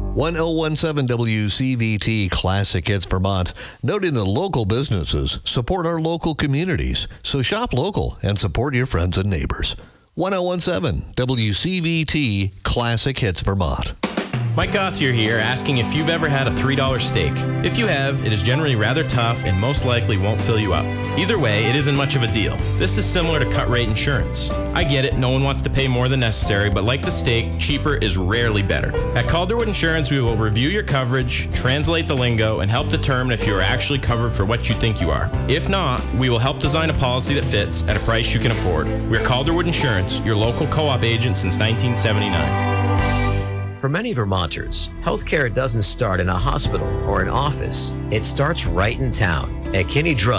1017 WCVT Classic Hits Vermont, noting that local businesses support our local communities. So shop local and support your friends and neighbors. 1017 WCVT Classic Hits Vermont. Mike Gauthier here, asking if you've ever had a $3 steak. If you have, it is generally rather tough and most likely won't fill you up. Either way, it isn't much of a deal. This is similar to cut rate insurance. I get it, no one wants to pay more than necessary, but like the steak, cheaper is rarely better. At Calderwood Insurance, we will review your coverage, translate the lingo, and help determine if you are actually covered for what you think you are. If not, we will help design a policy that fits at a price you can afford. We're Calderwood Insurance, your local co-op agent since 1979. For many Vermonters, healthcare doesn't start in a hospital or an office. It starts right in town at Kinney Drug.